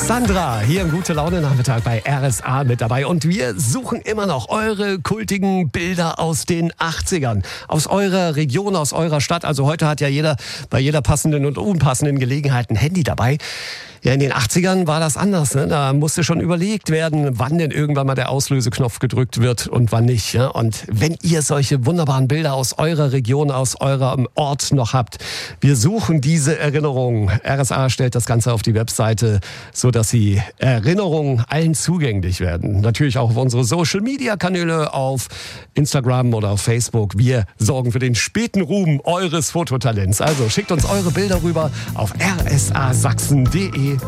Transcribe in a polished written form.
Sandra, hier im Gute-Laune-Nachmittag bei RSA mit dabei. Und wir suchen immer noch eure kultigen Bilder aus den 80ern. Aus eurer Region, aus eurer Stadt. Also heute hat ja jeder bei jeder passenden und unpassenden Gelegenheit ein Handy dabei. Ja, in den 80ern war das anders. Ne? Da musste schon überlegt werden, wann denn irgendwann mal der Auslöseknopf gedrückt wird und wann nicht. Ja? Und wenn ihr solche wunderbaren Bilder aus eurer Region, aus eurem Ort noch habt, wir suchen diese Erinnerungen. RSA stellt das Ganze auf die Webseite, so dass die Erinnerungen allen zugänglich werden. Natürlich auch auf unsere Social-Media-Kanäle, auf Instagram oder auf Facebook. Wir sorgen für den späten Ruhm eures Fototalents. Also schickt uns eure Bilder rüber auf rsasachsen.de.